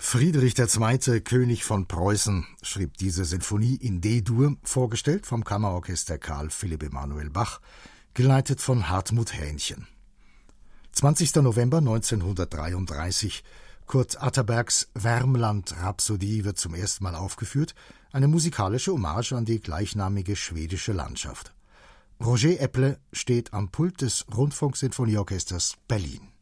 Friedrich II., König von Preußen, schrieb diese Sinfonie in D-Dur, vorgestellt vom Kammerorchester Karl Philipp Emanuel Bach, geleitet von Hartmut Hähnchen. 20. November 1933, Kurt Atterbergs Värmland-Rhapsodie wird zum ersten Mal aufgeführt, eine musikalische Hommage an die gleichnamige schwedische Landschaft. Roger Epple steht am Pult des Rundfunksinfonieorchesters Berlin.